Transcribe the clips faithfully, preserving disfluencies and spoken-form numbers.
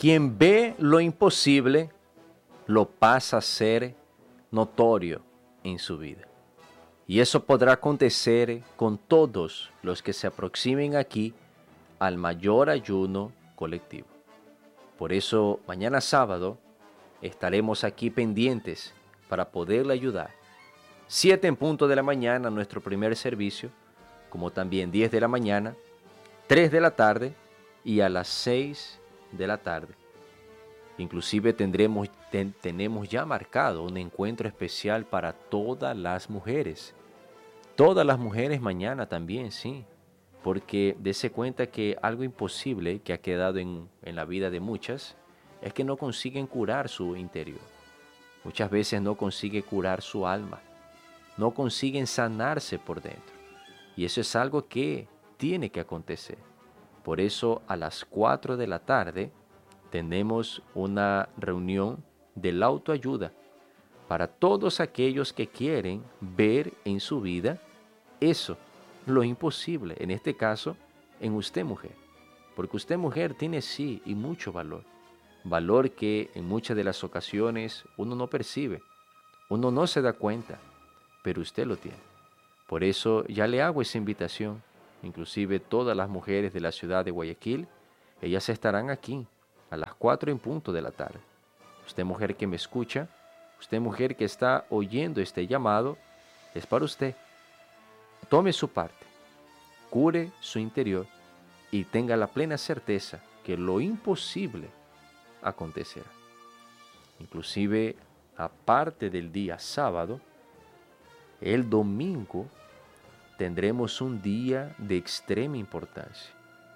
Quien ve lo imposible, lo pasa a ser notorio en su vida. Y eso podrá acontecer con todos los que se aproximen aquí al mayor ayuno colectivo. Por eso, mañana sábado, estaremos aquí pendientes para poderle ayudar. Siete en punto de la mañana, nuestro primer servicio, como también diez de la mañana, tres de la tarde y a las seis de la tarde. Inclusive tendremos, ten, tenemos ya marcado un encuentro especial para todas las mujeres. Todas las mujeres mañana también, sí. Porque dése cuenta que algo imposible que ha quedado en, en la vida de muchas es que no consiguen curar su interior. Muchas veces no consiguen curar su alma. No consiguen sanarse por dentro. Y eso es algo que tiene que acontecer. Por eso a las cuatro de la tarde tenemos una reunión de la autoayuda para todos aquellos que quieren ver en su vida eso, lo imposible, en este caso, en usted mujer. Porque usted mujer tiene sí y mucho valor. Valor que en muchas de las ocasiones uno no percibe, uno no se da cuenta, pero usted lo tiene. Por eso ya le hago esa invitación. Inclusive todas las mujeres de la ciudad de Guayaquil, ellas estarán aquí a las cuatro en punto de la tarde. Usted mujer que me escucha, usted mujer que está oyendo este llamado, es para usted. Tome su parte, cure su interior y tenga la plena certeza que lo imposible acontecerá. Inclusive, aparte del día sábado, el domingo tendremos un día de extrema importancia,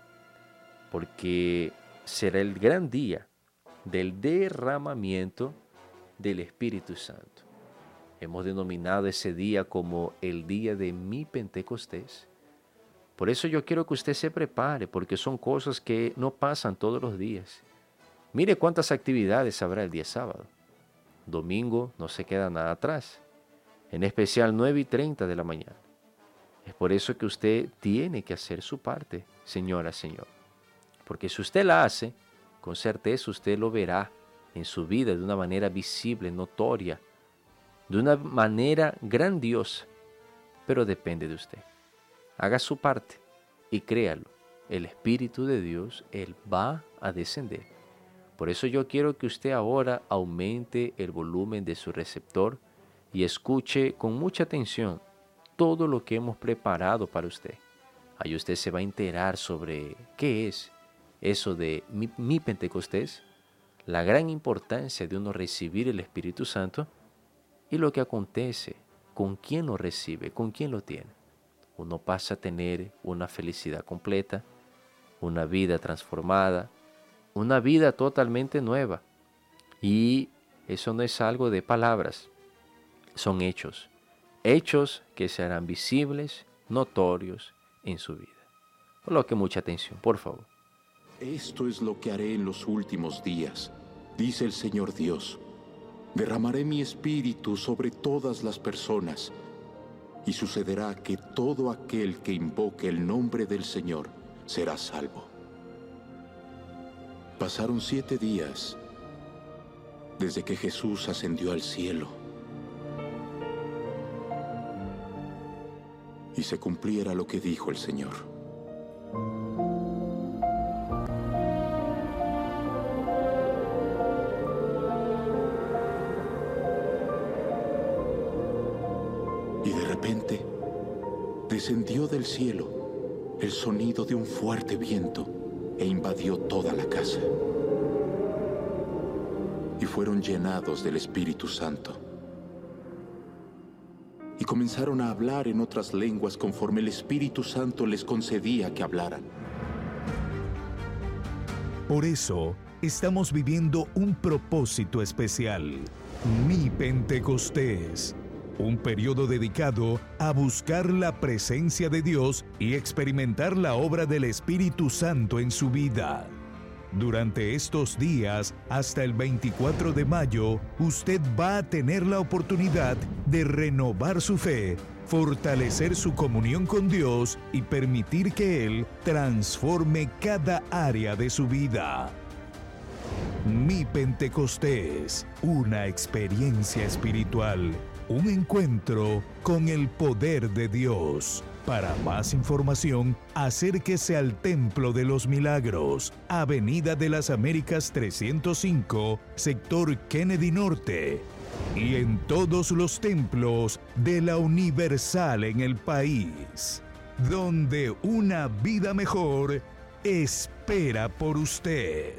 porque será el gran día del derramamiento del Espíritu Santo. Hemos denominado ese día como el día de mi Pentecostés. Por eso yo quiero que usted se prepare, porque son cosas que no pasan todos los días. Mire cuántas actividades habrá el día sábado. Domingo no se queda nada atrás, en especial nueve y treinta de la mañana. Es por eso que usted tiene que hacer su parte, señora, señor. Porque si usted la hace, con certeza usted lo verá en su vida de una manera visible, notoria, de una manera grandiosa. Pero depende de usted. Haga su parte y créalo, el Espíritu de Dios, Él va a descender. Por eso yo quiero que usted ahora aumente el volumen de su receptor y escuche con mucha atención todo lo que hemos preparado para usted. Ahí usted se va a enterar sobre qué es eso de mi, mi Pentecostés, la gran importancia de uno recibir el Espíritu Santo y lo que acontece, con quién lo recibe, con quién lo tiene. Uno pasa a tener una felicidad completa, una vida transformada, una vida totalmente nueva. Y eso no es algo de palabras, son hechos. Hechos que serán visibles, notorios en su vida. Coloque mucha atención, por favor. Esto es lo que haré en los últimos días, dice el Señor Dios. Derramaré mi espíritu sobre todas las personas, y sucederá que todo aquel que invoque el nombre del Señor será salvo. Pasaron siete días desde que Jesús ascendió al cielo, y se cumpliera lo que dijo el Señor. Y de repente descendió del cielo el sonido de un fuerte viento e invadió toda la casa. Y fueron llenados del Espíritu Santo. Y comenzaron a hablar en otras lenguas conforme el Espíritu Santo les concedía que hablaran. Por eso, estamos viviendo un propósito especial, Mi Pentecostés. Un periodo dedicado a buscar la presencia de Dios y experimentar la obra del Espíritu Santo en su vida. Durante estos días, hasta el veinticuatro de mayo, usted va a tener la oportunidad de renovar su fe, fortalecer su comunión con Dios y permitir que Él transforme cada área de su vida. Mi Pentecostés, una experiencia espiritual, un encuentro con el poder de Dios. Para más información, acérquese al Templo de los Milagros, Avenida de las Américas trescientos cinco, sector Kennedy Norte, y en todos los templos de la Universal en el país, donde una vida mejor espera por usted.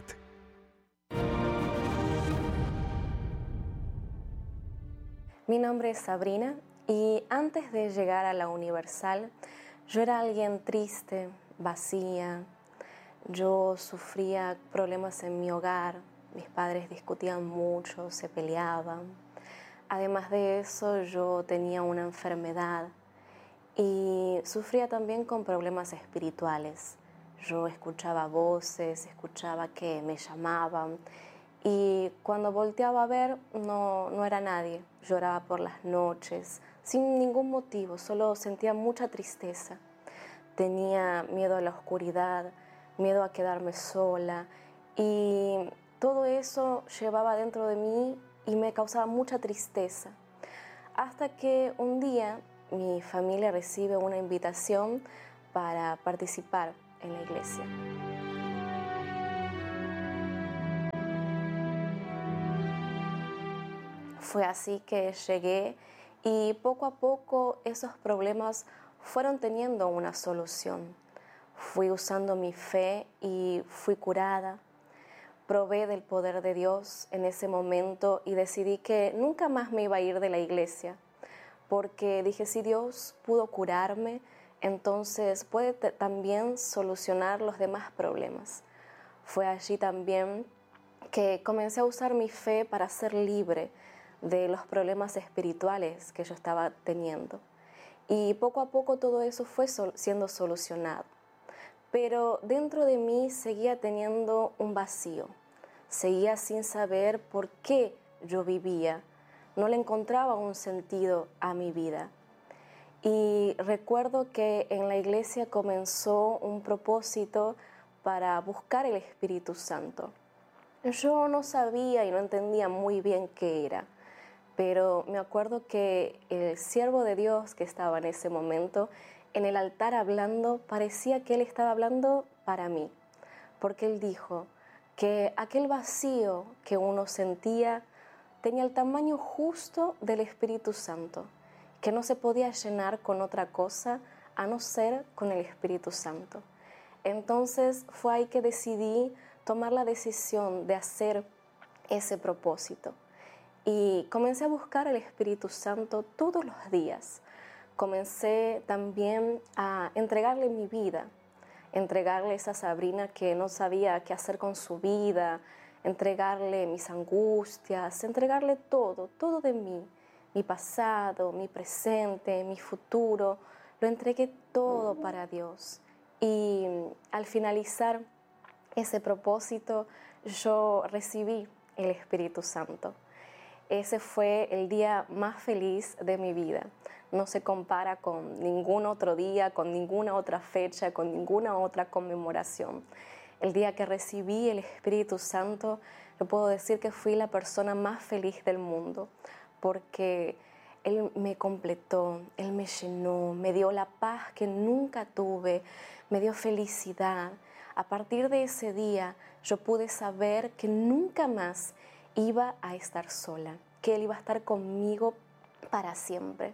Mi nombre es Sabrina y antes de llegar a la Universal, yo era alguien triste, vacía. Yo sufría problemas en mi hogar, mis padres discutían mucho, se peleaban. Además de eso, yo tenía una enfermedad y sufría también con problemas espirituales. Yo escuchaba voces, escuchaba que me llamaban y cuando volteaba a ver no, no era nadie. Lloraba por las noches, sin ningún motivo, solo sentía mucha tristeza. Tenía miedo a la oscuridad, miedo a quedarme sola y todo eso llevaba dentro de mí y me causaba mucha tristeza. Hasta que un día mi familia recibe una invitación para participar en la iglesia. Fue así que llegué y poco a poco esos problemas fueron teniendo una solución. Fui usando mi fe y fui curada. Probé del poder de Dios en ese momento y decidí que nunca más me iba a ir de la iglesia, porque dije, si Dios pudo curarme, entonces puede también solucionar los demás problemas. Fue allí también que comencé a usar mi fe para ser libre de los problemas espirituales que yo estaba teniendo. Y poco a poco todo eso fue sol- siendo solucionado. Pero dentro de mí seguía teniendo un vacío. Seguía sin saber por qué yo vivía. No le encontraba un sentido a mi vida. Y recuerdo que en la iglesia comenzó un propósito para buscar el Espíritu Santo. Yo no sabía y no entendía muy bien qué era, pero me acuerdo que el siervo de Dios que estaba en ese momento en el altar hablando, parecía que él estaba hablando para mí, porque él dijo que aquel vacío que uno sentía tenía el tamaño justo del Espíritu Santo, que no se podía llenar con otra cosa a no ser con el Espíritu Santo. Entonces fue ahí que decidí tomar la decisión de hacer ese propósito. Y comencé a buscar el Espíritu Santo todos los días. Comencé también a entregarle mi vida, entregarle a esa Sabrina que no sabía qué hacer con su vida, entregarle mis angustias, entregarle todo, todo de mí, mi pasado, mi presente, mi futuro, lo entregué todo para Dios. Y al finalizar ese propósito, yo recibí el Espíritu Santo. Ese fue el día más feliz de mi vida. No se compara con ningún otro día, con ninguna otra fecha, con ninguna otra conmemoración. El día que recibí el Espíritu Santo, yo puedo decir que fui la persona más feliz del mundo, porque Él me completó, Él me llenó, me dio la paz que nunca tuve, me dio felicidad. A partir de ese día, yo pude saber que nunca más iba a estar sola, que Él iba a estar conmigo para siempre.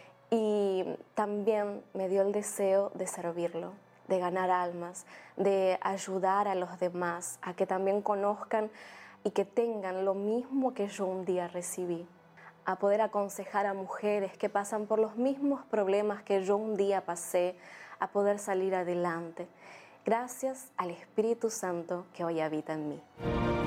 Y también me dio el deseo de servirlo, de ganar almas, de ayudar a los demás a que también conozcan y que tengan lo mismo que yo un día recibí. A poder aconsejar a mujeres que pasan por los mismos problemas que yo un día pasé, a poder salir adelante. Gracias al Espíritu Santo que hoy habita en mí.